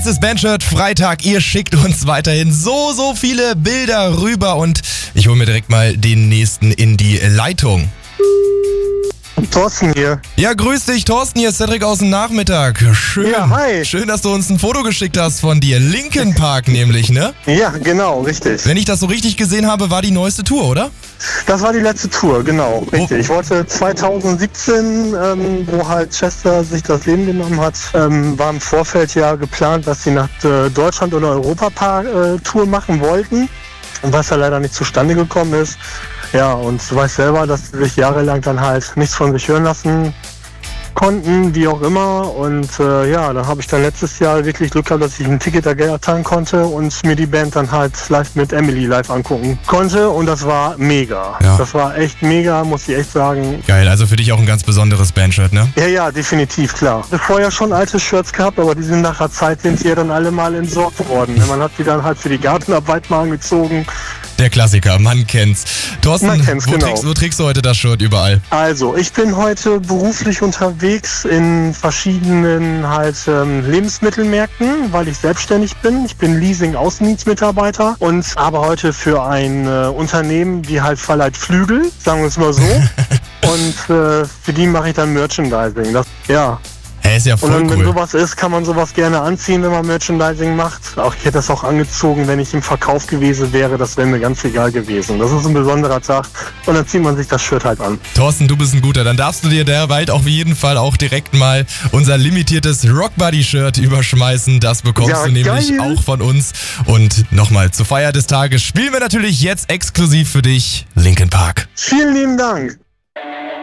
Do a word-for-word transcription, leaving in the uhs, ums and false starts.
Es ist Bandshirt Freitag. Ihr schickt uns weiterhin so, so viele Bilder rüber und ich hole mir direkt mal den nächsten in die Leitung. Thorsten hier. Ja, grüß dich, Thorsten, hier ist Cedric aus dem Nachmittag. Schön, Ja, hi. schön, dass du uns ein Foto geschickt hast von dir. Linkin Park nämlich, ne? Ja, genau, richtig. Wenn ich das so richtig gesehen habe, war die neueste Tour, oder? Das war die letzte Tour, genau, richtig. Ich wollte zwanzig siebzehn, ähm, wo halt Chester sich das Leben genommen hat, ähm, war im Vorfeld ja geplant, dass sie nach äh, Deutschland oder Europa-Tour machen wollten. Und was ja leider nicht zustande gekommen ist. Ja, und du weißt selber, dass sie sich jahrelang dann halt nichts von sich hören lassen konnten, wie auch immer. Und äh, ja, dann habe ich dann letztes Jahr wirklich Glück gehabt, dass ich ein Ticket ergattern konnte und mir die Band dann halt live mit Emily live angucken konnte. Und das war mega. Ja. Das war echt mega, muss ich echt sagen. Geil, also für dich auch ein ganz besonderes Bandshirt, ne? Ja, ja, definitiv, klar. Ich habe vorher schon alte Shirts gehabt, aber die sind nach der Zeit sind sie ja dann alle mal entsorgt worden. Man hat die dann halt für die Gartenarbeit mal angezogen. Der Klassiker, man kennt's. Thorsten, Man kennt's, wo, genau. trägst, wo trägst du heute das Shirt überall? Also, ich bin heute beruflich unterwegs in verschiedenen halt ähm, Lebensmittelmärkten, weil ich selbstständig bin. Ich bin Leasing-Außendienstmitarbeiter und aber heute für ein äh, Unternehmen, die halt verleiht Flügel, sagen wir es mal so. Und äh, für die mache ich dann Merchandising. Das, ja. Hey, ist ja voll Und dann, wenn cool. sowas ist, kann man sowas gerne anziehen, wenn man Merchandising macht. Auch ich hätte das auch angezogen, wenn ich im Verkauf gewesen wäre. Das wäre mir ganz egal gewesen. Das ist ein besonderer Tag und dann zieht man sich das Shirt halt an. Thorsten, du bist ein Guter. Dann darfst du dir derweil auf jeden Fall auch direkt mal unser limitiertes Rockbuddy-Shirt überschmeißen. Das bekommst Ja, du nämlich geil. auch von uns. Und nochmal zur Feier des Tages spielen wir natürlich jetzt exklusiv für dich Linkin Park. Vielen lieben Dank.